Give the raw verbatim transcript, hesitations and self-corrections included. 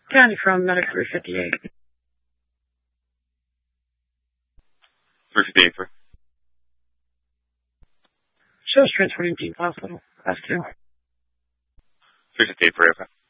County from Medic three fifty-eight. three fifty-eight, sir. Shows transporting to Hospital. That's two. three fifty-eight, for you, okay.